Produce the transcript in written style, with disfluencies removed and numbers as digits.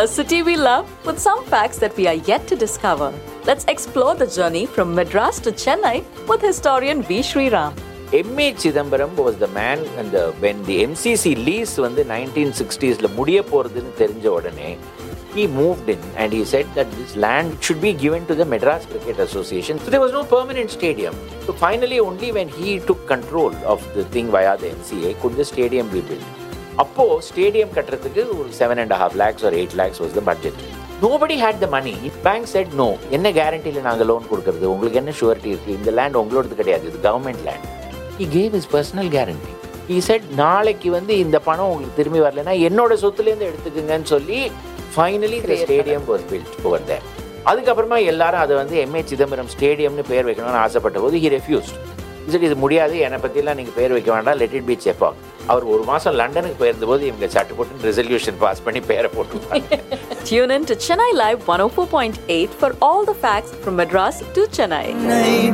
A city we love with some facts that we are yet to discover. Let's explore the journey from Madras to Chennai with historian V. Sriram. M.A. Chidambaram was the man when the MCC lease வந்து 1960s முடிய போறதுன்னு தெரிஞ்ச உடனே he moved in and he said that this land should be given to the Madras Cricket Association. So there was no permanent stadium. So finally only when he took control of the thing via the MCA could the stadium be built. அப்போ stadium கட்டுறதுக்கு ஒரு 7.5 lakhs or 8 lakhs was the budget. Nobody had the money. Bank said no. என்ன கேரண்டியில் நாங்கள் loan கொடுக்கறது, உங்களுக்கு என்ன surety இருக்குது, இந்த லேண்ட் உங்களோடது கிடையாது, இது government land. He gave his personal guarantee. He said நாளைக்கு இந்த பணம் உங்களுக்கு திரும்பி வரலன்னா என்னோட சொத்துலேருந்து எடுத்துக்குங்கன்னு சொல்லி finally the stadium was built over there. அதுக்கப்புறமா எல்லாரும் அதை M.A. சிதம்பரம் ஸ்டேடியம்னு பேர் வைக்கணும்னு ஆசைப்பட்ட போது he refused. இது முடியாது, என்னை பற்றிலாம் நீங்கள் பேர் வைக்க வேண்டாம், let it be Chepauk. அவர் ஒரு மாதம் லண்டனுக்கு போயிருந்தபோது இவங்க சட்டு போட்டு ரெசல்யூஷன் பாஸ் பண்ணி பேரை போட்டுருவாங்க. Tune in to Chennai Live 104.8 for all the facts from Madras to Chennai.